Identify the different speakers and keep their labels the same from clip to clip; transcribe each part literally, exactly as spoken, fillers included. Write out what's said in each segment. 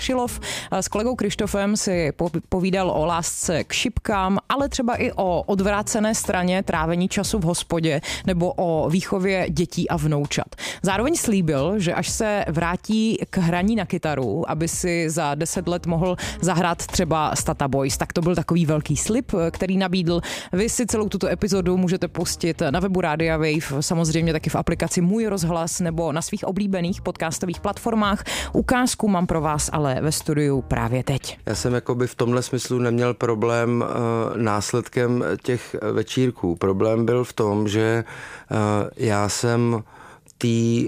Speaker 1: Šilov s kolegou Krištofem si povídal o lásce k šipkám, ale třeba i o odvrácené straně trávení času v hospodě nebo o výchově dětí a vnoučat. Zároveň slíbil, že až se vrátí k hraní na kytaru, aby si za deset let mohl zahrát třeba s Tata Boys, tak to byl takový velký slib, který nabídl. Vy si celou tuto epizodu můžete pustit na webu Rádia Wave, samozřejmě taky v aplikaci Můj rozhlas nebo na svých oblíbených podcastových platformách. Ukázku mám pro vás ale ve studiu právě teď.
Speaker 2: Já jsem jakoby v tomhle smyslu neměl problém uh, následkem těch večírků. Problém byl v tom, že uh, já jsem té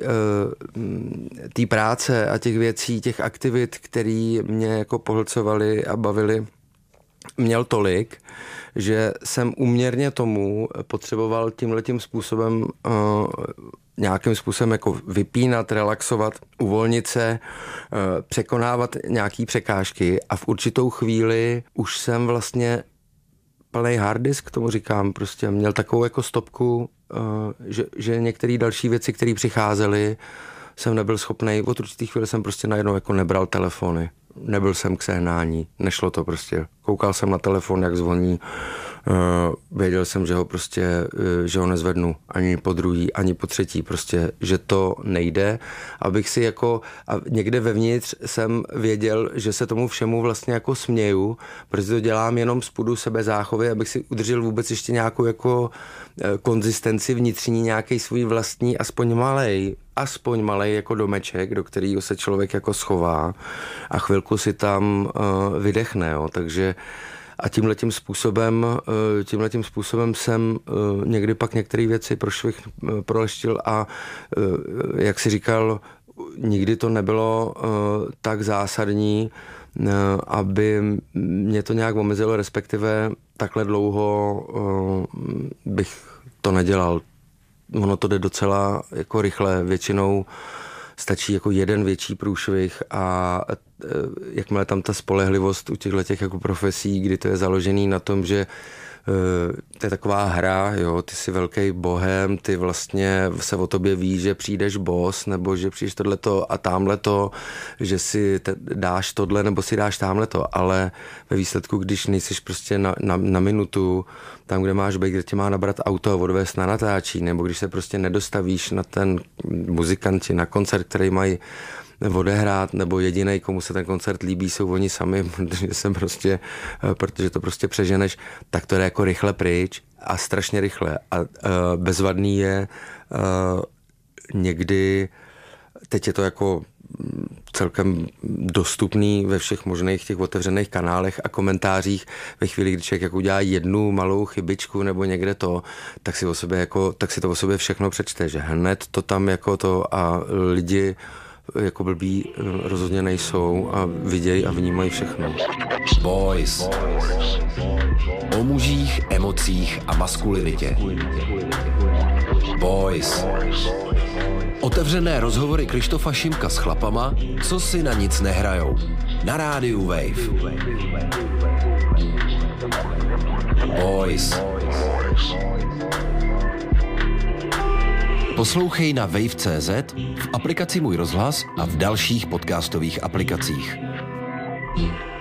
Speaker 2: uh, práce a těch věcí, těch aktivit, které mě jako pohlcovaly a bavily, měl tolik, že jsem úměrně tomu potřeboval tímhletím způsobem uh, nějakým způsobem jako vypínat, relaxovat, uvolnit se, překonávat nějaký překážky a v určitou chvíli už jsem vlastně plný hard disk, tomu říkám, prostě měl takovou jako stopku, že, že některé další věci, které přicházely, jsem nebyl schopný, od určitý chvíli jsem prostě najednou jako nebral telefony. Nebyl jsem k sehnání, nešlo to prostě. Koukal jsem na telefon, jak zvoní, uh, věděl jsem, že ho prostě, uh, že ho nezvednu ani po druhý, ani po třetí, prostě, že to nejde, abych si jako, a někde vevnitř jsem věděl, že se tomu všemu vlastně jako směju, protože to dělám jenom z půdu sebezáchovy, abych si udržel vůbec ještě nějakou jako konzistenci vnitřní, nějaký svůj vlastní, aspoň malej, aspoň malej jako domeček, do kterého se člověk jako schová a chvilku si tam uh, vydechne, jo. Takže a tímhletím způsobem, uh, tímhletím způsobem jsem uh, někdy pak některé věci prošvih, uh, proleštil a uh, jak si říkal, nikdy to nebylo uh, tak zásadní, uh, aby mě to nějak omezilo, respektive takhle dlouho uh, bych to nedělal. Ono to jde docela jako rychle, většinou stačí jako jeden větší průšvih a jakmile tam ta spolehlivost u těchto těch jako profesí, kdy to je založený na tom, že to je taková hra, jo, ty jsi velký bohem, ty vlastně se o tobě ví, že přijdeš boss, nebo že přijdeš tohleto a támhleto, že si te, dáš tohle, nebo si dáš támhleto, ale ve výsledku, když nejsiš prostě na, na, na minutu tam, kde máš být, kde tě má nabrat auto a odvést na natáčí, nebo když se prostě nedostavíš na ten muzikanti, na koncert, který mají odehrát, nebo jedinej, komu se ten koncert líbí, jsou oni sami, protože jsem prostě, protože to prostě přeženeš, tak to jde jako rychle pryč a strašně rychle. A uh, bezvadný je uh, někdy, teď je to jako celkem dostupný ve všech možných těch otevřených kanálech a komentářích. Ve chvíli, kdy člověk jako udělá jednu malou chybičku nebo někde to, tak si o sobě jako, tak si to o sobě všechno přečte, že hned to tam jako to a lidi jako blbí rozhodně nejsou a vidějí a vnímají všechno.
Speaker 3: Boys. O mužích, emocích a maskulinitě. Boys. Otevřené rozhovory Krištofa Šimka s chlapama, co si na nic nehrajou. Na rádiu Wave. Boys. Poslouchej na wave tečka cé zet, v aplikaci Můj rozhlas a v dalších podcastových aplikacích.